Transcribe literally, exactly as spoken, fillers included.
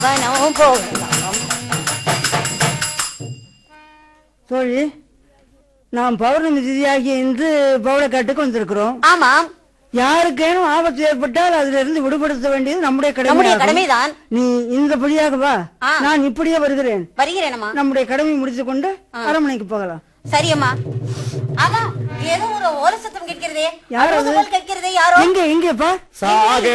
வனம் போகலாம். தோழி, நாம் பௌர்ணமி திதியாகி இன்று பவளக்காட்டுக்கு வந்திருக்கிறோம். ஆமாம், யாருக்கேனும் ஆபத்து ஏற்பட்டால் அதுல இருந்து விடுபடுத்த வேண்டியது நம்முடைய நம்முடைய கடமை. கடமைதான். நீ இந்த படியாக வா, ஆ. நான் இப்படியே வருகிறேன். வருகிறேனம்மா. நம்முடைய கடமை முடித்துக் கொண்டு அரண்மனைக்கு போகலாம். சரியம்மா. ஆமா, ஏதோ ஒரு ஓல சத்தம் கேட்கிறதே. யார் அது? அழுகுரல் கேட்கிறதே. யாரோ எங்க எங்கப்பா?